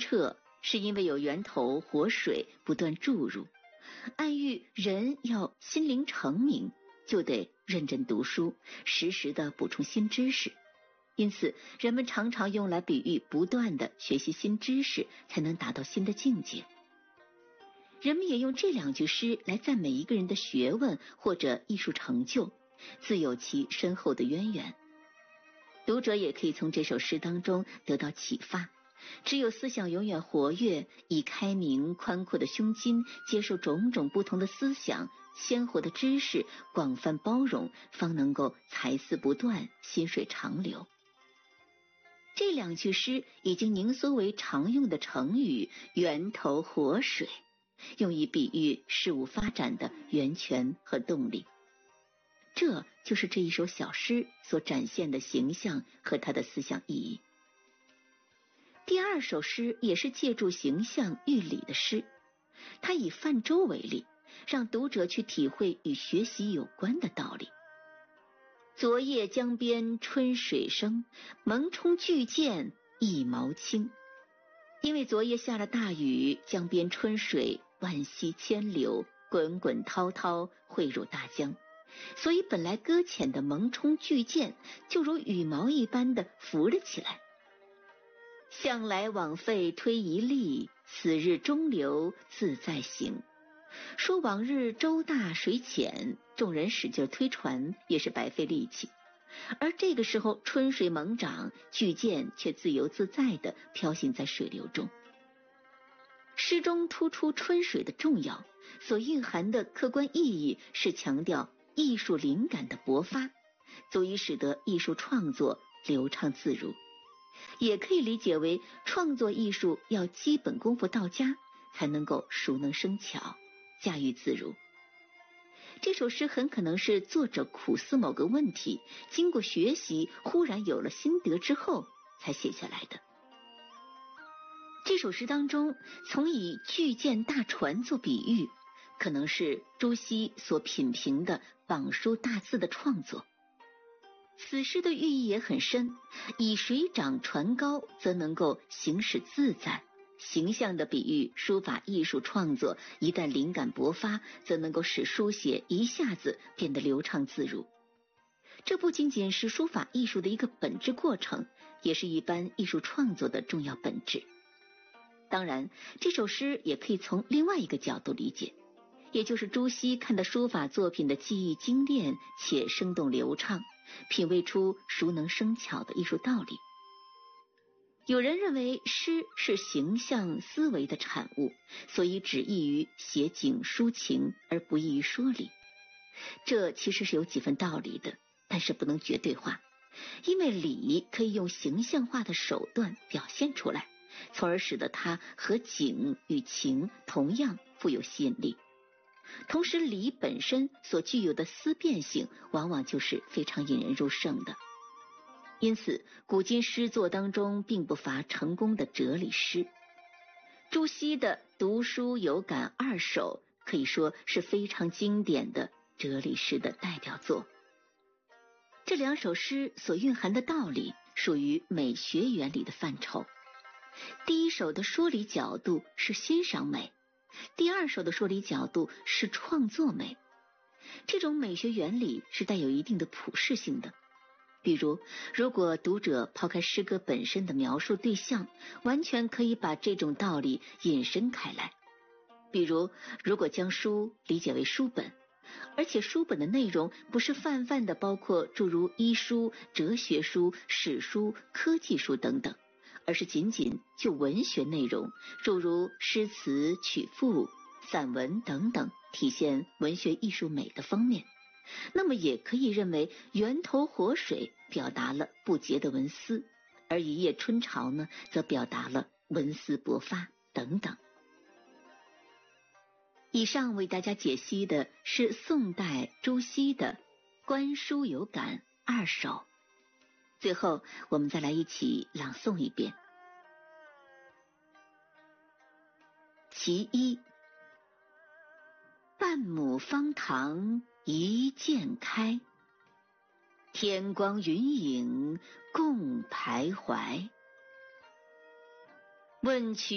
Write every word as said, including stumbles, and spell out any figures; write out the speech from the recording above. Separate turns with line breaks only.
澈，是因为有源头活水不断注入，暗喻人要心灵澄明，就得认真读书，时时的补充新知识。因此人们常常用来比喻不断的学习新知识，才能达到新的境界。人们也用这两句诗来赞美一个人的学问或者艺术成就，自有其深厚的渊源。读者也可以从这首诗当中得到启发，只有思想永远活跃，以开明宽阔的胸襟接受种种不同的思想，鲜活的知识，广泛包容，方能够才思不断，心水长流。这两句诗已经凝缩为常用的成语源头活水，用以比喻事物发展的源泉和动力。这就是这一首小诗所展现的形象和它的思想意义。第二首诗也是借助形象喻理的诗，它以泛舟为例，让读者去体会与学习有关的道理。昨夜江边春水生，艨艟巨舰一毛轻。因为昨夜下了大雨，江边春水万溪千流，滚滚滔滔汇入大江，所以本来搁浅的艨艟巨舰就如羽毛一般的浮了起来。向来枉费推一力，此日中流自在行。说往日舟大水浅，众人使劲推船也是白费力气，而这个时候春水猛涨，巨舰却自由自在地飘行在水流中。诗中突出春水的重要，所蕴含的客观意义是强调艺术灵感的勃发，足以使得艺术创作流畅自如。也可以理解为创作艺术要基本功夫到家，才能够熟能生巧，驾驭自如。这首诗很可能是作者苦思某个问题，经过学习忽然有了心得之后才写下来的。这首诗当中从以巨舰大船做比喻，可能是朱熹所品评的榜书大字的创作。此诗的寓意也很深，以水涨船高则能够行驶自在，形象的比喻书法艺术创作一旦灵感勃发，则能够使书写一下子变得流畅自如。这不仅仅是书法艺术的一个本质过程，也是一般艺术创作的重要本质。当然，这首诗也可以从另外一个角度理解，也就是朱熹看到书法作品的技艺精炼且生动流畅，品味出熟能生巧的艺术道理。有人认为诗是形象思维的产物，所以只易于写景抒情，而不易于说理。这其实是有几分道理的，但是不能绝对化，因为理可以用形象化的手段表现出来，从而使得它和景与情同样富有吸引力。同时理本身所具有的思辨性往往就是非常引人入胜的。因此古今诗作当中并不乏成功的哲理诗。朱熹的读书有感二首可以说是非常经典的哲理诗的代表作。这两首诗所蕴含的道理属于美学原理的范畴。第一首的说理角度是欣赏美，第二首的说理角度是创作美。这种美学原理是带有一定的普适性的。比如，如果读者抛开诗歌本身的描述对象，完全可以把这种道理引申开来。比如，如果将书理解为书本，而且书本的内容不是泛泛的包括诸如医书、哲学书、史书、科技书等等，而是仅仅就文学内容，诸如诗词、曲赋、散文等等，体现文学艺术美的方面，那么也可以认为源头活水表达了不竭的文思，而一叶春潮呢，则表达了文思勃发等等。以上为大家解析的是宋代朱熹的《观书有感二首》。最后我们再来一起朗诵一遍。其一，半亩方塘一鉴开，天光云影共徘徊。问渠